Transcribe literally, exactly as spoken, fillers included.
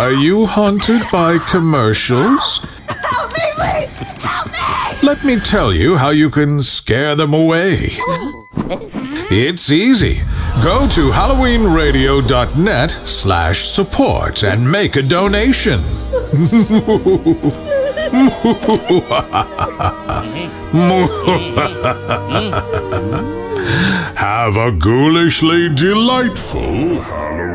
Are you haunted by commercials? Help me, please! Help me! Let me tell you how you can scare them away. It's easy. Go to halloweenradio.net slash support and make a donation. Have a ghoulishly delightful Halloween.